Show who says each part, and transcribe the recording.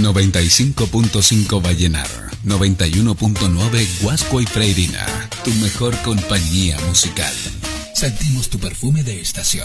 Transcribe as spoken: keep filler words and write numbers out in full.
Speaker 1: noventa y cinco punto cinco Vallenar, noventa y uno punto nueve Guasco y Freirina, tu mejor compañía musical. Sentimos tu perfume de estación.